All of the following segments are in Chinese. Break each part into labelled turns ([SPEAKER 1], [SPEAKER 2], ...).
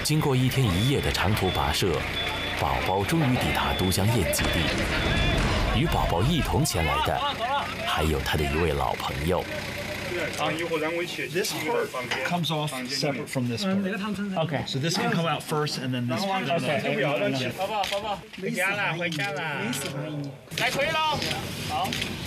[SPEAKER 1] 经过1天1夜的长途跋涉，宝宝终于抵达都江堰基地。与宝宝一同前来的，还有他的一位老朋友。
[SPEAKER 2] This part comes off separate from this part. Okay, so this can come out first, and then this. Okay.
[SPEAKER 3] 宝宝，回家了，回家了。来推喽！好。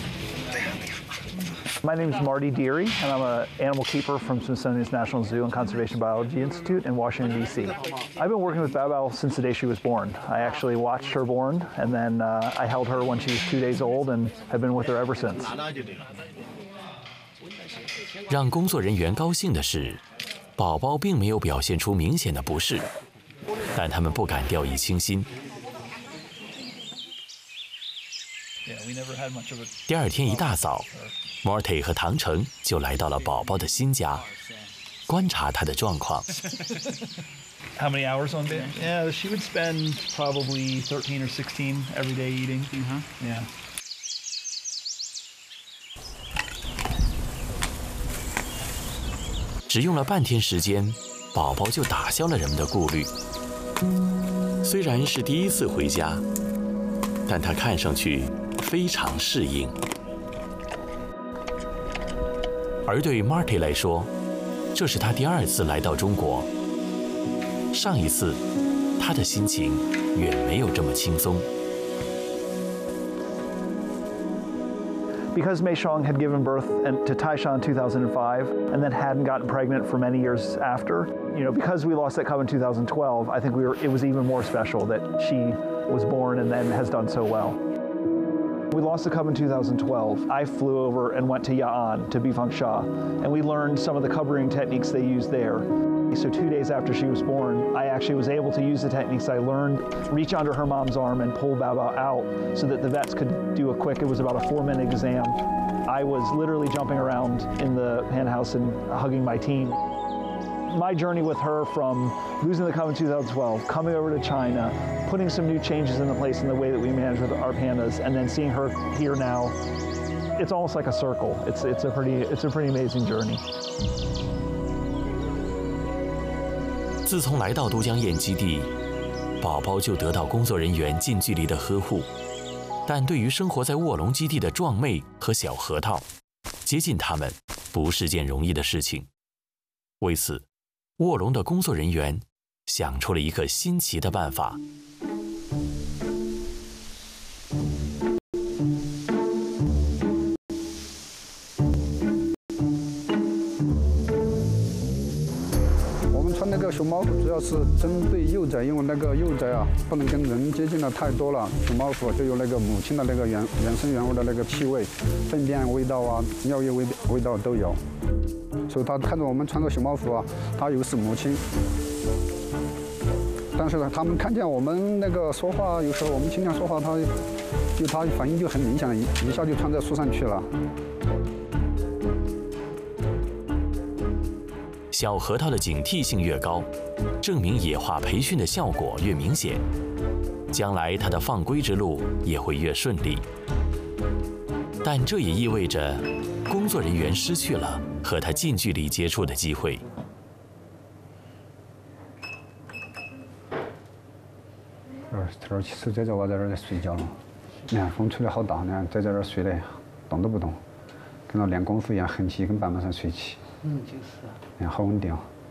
[SPEAKER 4] My name is Marty Deary, and I'm an animal keeper from Smithsonian's National Zoo and Conservation Biology Institute in Washington, D.C. I've been working with Bao Bao since the day she was born. I actually watched her born, and then I held her when she was 2 days old and have been with her ever since.
[SPEAKER 1] 让工作人员高兴的是，宝宝并没有表现出明显的不适，但他们不敢掉以轻心。第2天一大早 ，Marty 和唐成就来到了宝宝的新家，观察他的状况。
[SPEAKER 2] How many hours on bed? Yeah, she would spend probably 13 or 16 every day eating. Yeah.
[SPEAKER 1] 只用了半天时间，宝宝就打消了人们的顾虑。虽然是第1次回家，但他看上去非常适应。而对 Marty 来说，这是他第2次来到中国。上一次，他的心情远没有这么轻松。
[SPEAKER 4] Because Mei Xiang had given birth to Taishan in 2005 and then hadn't gotten pregnant for many years after, because we lost that cub in 2012, I think it was even more special that she was born and then has done so well. We lost the cub in 2012. I flew over and went to Ya'an, to Bifangsha, and we learned some of the cub rearing techniques they use there. So 2 days after she was born, I actually was able to use the techniques I learned, reach under her mom's arm and pull Bao Bao out so that the vets could do it was about a 4-minute exam. I was literally jumping around in the hen house and hugging my team. My journey with her from losing the cub in 2012, coming over to China, putting some new changes into place in the way that we manage with our pandas, and then seeing her here now, it's almost like a circle. It's a pretty amazing journey.
[SPEAKER 1] 自从来到都江堰基地，宝宝就得到工作人员近距离的呵护。但对于生活在卧龙基地的壮妹和小核桃，接近他们不是件容易的事情。为此，卧龙的工作人员想出了一个新奇的办法。
[SPEAKER 5] 那个熊猫服主要是针对幼崽，因为那个幼崽啊不能跟人接近的太多了，熊猫服就有那个母亲的那个原生原物的那个气味、粪便味道啊、尿液味道都有，所以他看着我们穿着熊猫服啊，他以为是母亲。但是呢，他们看见我们那个说话，有时候我们经常说话，他反应就很明显，一下就穿在树上去了。
[SPEAKER 1] 小核桃的警惕性越高，证明野化培训的效果越明显，将来它的放归之路也会越顺利。但这也意味着，工作人员失去了和它近距离接触的机会。
[SPEAKER 5] 这其实在这我在这儿在睡觉了，你看风吹得好大，你看在这儿睡的动都不动，跟那练功夫一样，横起跟板板上睡起。就是啊。你看好稳定。